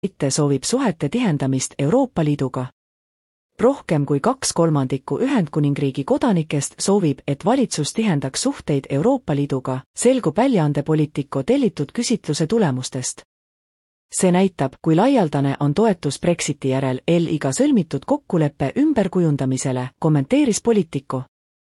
soovib suhete tihendamist Euroopa Liiduga. Rohkem kui 2/3 Ühendkuningriigi kodanikest soovib, et valitsus tihendaks suhteid Euroopa Liiduga, selgub väljaande Politico tellitud küsitluse tulemustest. See näitab, kui laialdane on toetus Brexiti järel LIga sõlmitud kokkuleppe ümberkujundamisele, kommenteeris Politico.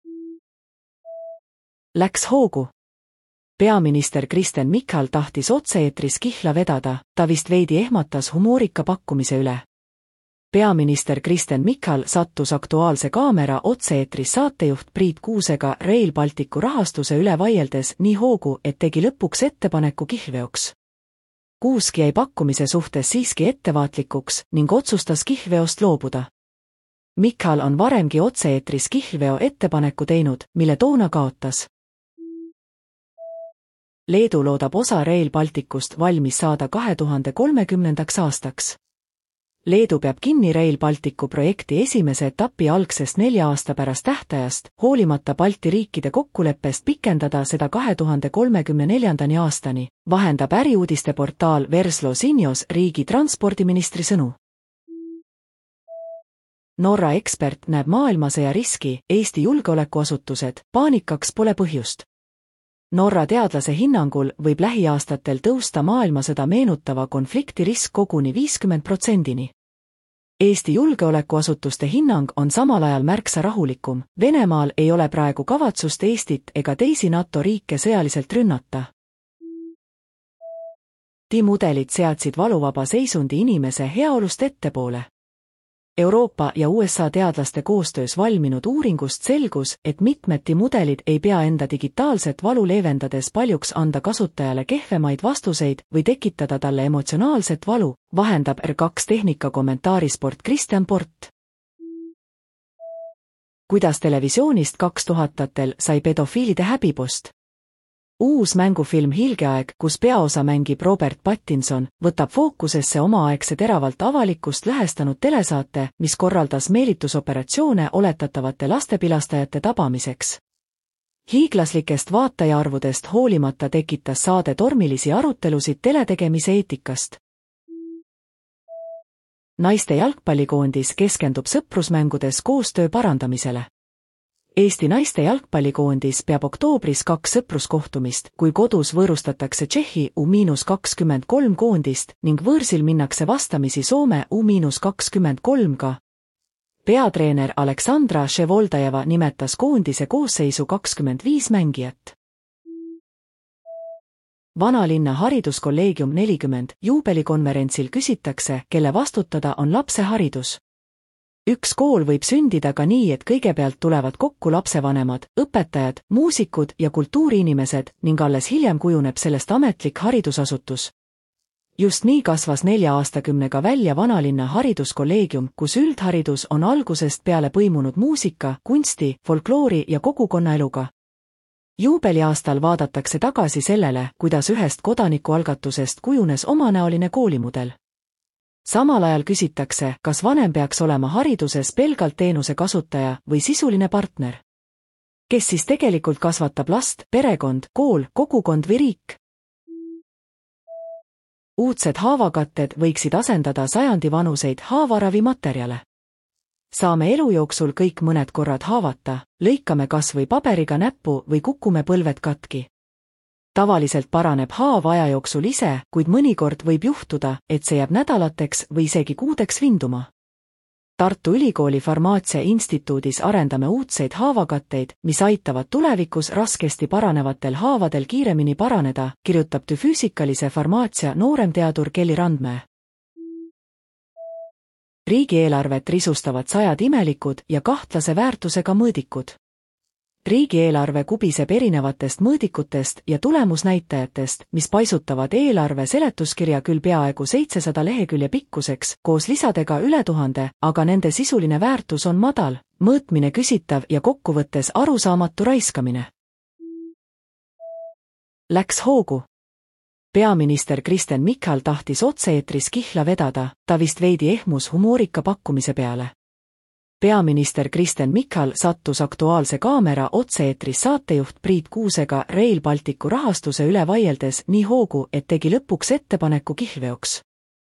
Läks hoogu. Peaminister Kristen Michal tahtis otse-eetris kihla vedada, ta vist veidi ehmatas humoorika pakkumise üle. Peaminister Kristen Michal sattus Aktuaalse kaamera otse-eetris saatejuht Priit Kuusega Rail Balticu rahastuse üle vaieldes nii hoogu, et tegi lõpuks ettepaneku kihlveoks. Kuusk jäi pakkumise suhtes siiski ettevaatlikuks ning otsustas kihlveost loobuda. Michal on varemgi otse-eetris kihlveo ettepaneku teinud, mille toona kaotas. Leedu loodab osa Rail Balticust valmis saada 2030. aastaks. Leedu peab kinni Rail Balticu projekti esimese etapi algsest 4 aasta pärast tähtajast, hoolimata Balti riikide kokkuleppest pikendada seda 2034. aastani, vahendab äriuudiste portaal Verslo Sinios riigi transpordiministri sõnu. Norra ekspert näeb maailmasõja riski, Eesti julgeolekuasutused, paanikaks pole põhjust. Norra teadlase hinnangul võib lähiaastatel tõusta maailmasõda meenutava konflikti risk koguni 50%-ni. Eesti julgeolekuasutuste hinnang on samal ajal märksa rahulikum, Venemaal ei ole praegu kavatsust Eestit ega teisi NATO riike sõjaliselt rünnata. Mudelid seadsid valuvaba seisundi inimese heaolust ettepoole. Euroopa ja USA teadlaste koostöös valminud uuringust selgus, et mitmed mudelid ei pea enda digitaalset valu leevendades paljuks anda kasutajale kehvemaid vastuseid või tekitada talle emotsionaalset valu, vahendab R2 tehnika kommentaarisport Kristjan Port. Kuidas televisioonist 2000-ndatel sai pedofiilide häbipost? Uus mängufilm Hiilgeaeg, kus peaosa mängib Robert Pattinson, võtab fookusesse omaaegse teravalt avalikkust lõhestanud telesaate, mis korraldas meelitusoperatsioone oletatavate lastepilastajate tabamiseks. Hiiglaslikest vaatajaarvudest hoolimata tekitas saade tormilisi arutelusid teletegemise eetikast. Naiste jalgpallikoondis keskendub sõprusmängudes koostöö parandamisele. Eesti naiste jalgpallikoondis peab oktoobris 2 sõpruskohtumist, kui kodus võõrustatakse Tšehhi U-23 koondist ning võõrsil minnakse vastamisi Soome U-23-ga. Peatreener Aleksandra Ševoldajeva nimetas koondise koosseisu 25 mängijat. Vanalinna hariduskolleegium 40 juubelikonverentsil küsitakse, kelle vastutada on lapse haridus. Üks kool võib sündida ka nii, et kõigepealt tulevad kokku lapsevanemad, õpetajad, muusikud ja kultuuriinimesed ning alles hiljem kujuneb sellest ametlik haridusasutus. Just nii kasvas 4 aastakümnega välja Vanalinna hariduskolleegium, kus üldharidus on algusest peale põimunud muusika, kunsti, folkloori ja kogukonnaeluga. Juubeliaastal vaadatakse tagasi sellele, kuidas ühest kodanikualgatusest kujunes omanäoline koolimudel. Samal ajal küsitakse, kas vanem peaks olema hariduses pelgalt teenuse kasutaja või sisuline partner. Kes siis tegelikult kasvatab last, perekond, kool, kogukond või riik? Uudsed haavakatted võiksid asendada sajandivanuseid haavaravimaterjale. Saame elu jooksul kõik mõned korrad haavata, lõikame kas või paberiga näppu või kukume põlved katki. Tavaliselt paraneb haav aja jooksul ise, kuid mõnikord võib juhtuda, et see jääb nädalateks või isegi kuudeks vinduma. Tartu Ülikooli Farmaatsia Instituudis arendame uudseid haavakatteid, mis aitavad tulevikus raskesti paranevatel haavadel kiiremini paraneda, kirjutab füüsikalise farmaatsia nooremteadur Kelly Randmäe. Riigieelarvet risustavad sajad imelikud ja kahtlase väärtusega mõõdikud. Riigieelarve kubiseb erinevatest mõõdikutest ja tulemusnäitajatest, mis paisutavad eelarve seletuskirja küll peaaegu 700 lehekülje pikkuseks, koos lisadega üle 1000, aga nende sisuline väärtus on madal, mõõtmine küsitav ja kokkuvõttes arusaamatu raiskamine. Läks hoogu. Peaminister Kristen Michal tahtis otse-eetris kihla vedada, ta vist veidi ehmus humoorika pakkumise peale. Peaminister Kristen Michal sattus Aktuaalse kaamera otse-eetris saatejuht Priit Kuusega Rail Balticu rahastuse üle vaieldes nii hoogu, et tegi lõpuks ettepaneku kihlveoks.